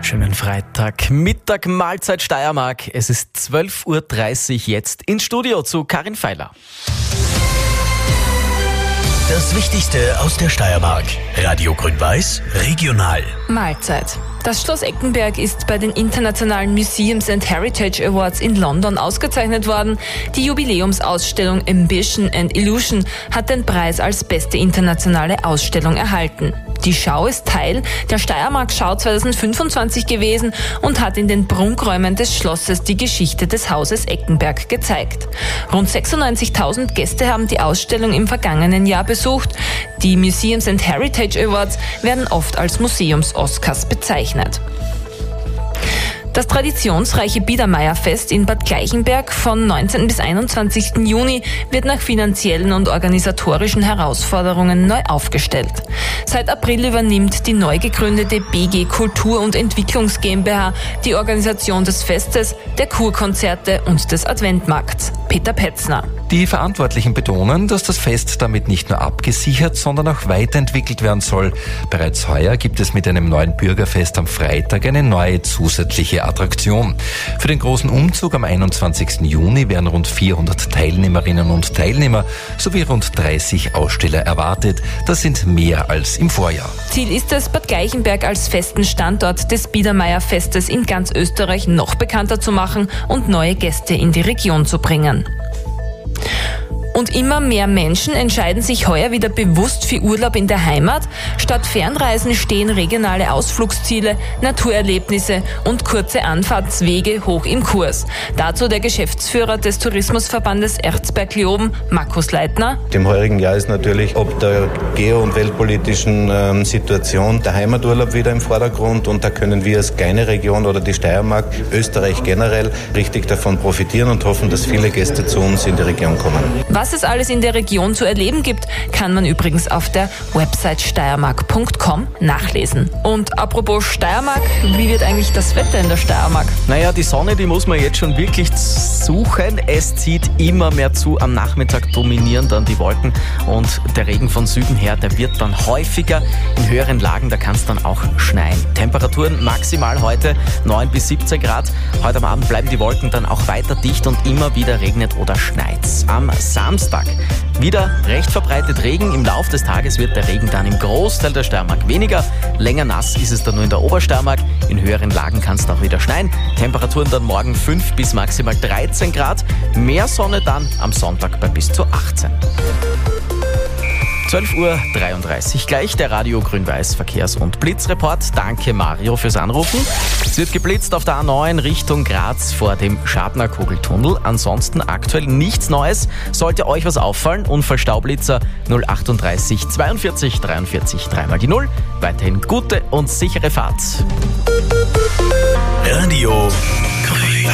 wunderschönen Freitag, Mittag, Mahlzeit Steiermark. Es ist 12.30 Uhr jetzt ins Studio zu Karin Feiler. Das Wichtigste aus der Steiermark. Radio Grün-Weiß, regional. Mahlzeit. Das Schloss Eckenberg ist bei den internationalen Museums and Heritage Awards in London ausgezeichnet worden. Die Jubiläumsausstellung Ambition and Illusion hat den Preis als beste internationale Ausstellung erhalten. Die Schau ist Teil der Steiermark-Schau 2025 gewesen und hat in den Prunkräumen des Schlosses die Geschichte des Hauses Eckenberg gezeigt. Rund 96.000 Gäste haben die Ausstellung im vergangenen Jahr besucht. Die Museums and Heritage Awards werden oft als Museums-Oscars bezeichnet. Das traditionsreiche Biedermeierfest in Bad Gleichenberg von 19. bis 21. Juni wird nach finanziellen und organisatorischen Herausforderungen neu aufgestellt. Seit April übernimmt die neu gegründete BG Kultur- und Entwicklungs GmbH die Organisation des Festes, der Kurkonzerte und des Adventmarkts. Peter Petzner. Die Verantwortlichen betonen, dass das Fest damit nicht nur abgesichert, sondern auch weiterentwickelt werden soll. Bereits heuer gibt es mit einem neuen Bürgerfest am Freitag eine neue zusätzliche Attraktion. Für den großen Umzug am 21. Juni werden rund 400 Teilnehmerinnen und Teilnehmer sowie rund 30 Aussteller erwartet. Das sind mehr als im Vorjahr. Ziel ist es, Bad Gleichenberg als festen Standort des Biedermeierfestes in ganz Österreich noch bekannter zu machen und neue Gäste in die Region zu bringen. Und immer mehr Menschen entscheiden sich heuer wieder bewusst für Urlaub in der Heimat. Statt Fernreisen stehen regionale Ausflugsziele, Naturerlebnisse und kurze Anfahrtswege hoch im Kurs. Dazu der Geschäftsführer des Tourismusverbandes Erzberg-Leoben, Markus Leitner. Im heurigen Jahr ist natürlich ob der geo- und weltpolitischen Situation der Heimaturlaub wieder im Vordergrund, und da können wir als kleine Region oder die Steiermark, Österreich generell, richtig davon profitieren und hoffen, dass viele Gäste zu uns in die Region kommen. Was es alles in der Region zu erleben gibt, kann man übrigens auf der Website steiermark.com nachlesen. Und apropos Steiermark, wie wird eigentlich das Wetter in der Steiermark? Naja, die Sonne, die muss man jetzt schon wirklich suchen. Es zieht immer mehr zu. Am Nachmittag dominieren dann die Wolken und der Regen von Süden her, der wird dann häufiger. In höheren Lagen, da kann es dann auch schneien. Temperaturen maximal heute 9 bis 17 Grad. Heute am Abend bleiben die Wolken dann auch weiter dicht und immer wieder regnet oder schneit. Am Samstag wieder recht verbreitet Regen. Im Lauf des Tages wird der Regen dann im Großteil der Steiermark weniger. Länger nass ist es dann nur in der Obersteiermark. In höheren Lagen kann es auch wieder schneien. Temperaturen dann morgen 5 bis maximal 13 Grad. Mehr Sonne dann am Sonntag bei bis zu 18. 12.33 Uhr gleich der Radio Grün-Weiß Verkehrs- und Blitzreport. Danke Mario fürs Anrufen. Es wird geblitzt auf der A9 Richtung Graz vor dem Schabner-Kugeltunnel. Ansonsten aktuell nichts Neues. Sollte euch was auffallen, Unfallstaublitzer 038 42 43 3 die 0. Weiterhin gute und sichere Fahrt. Radio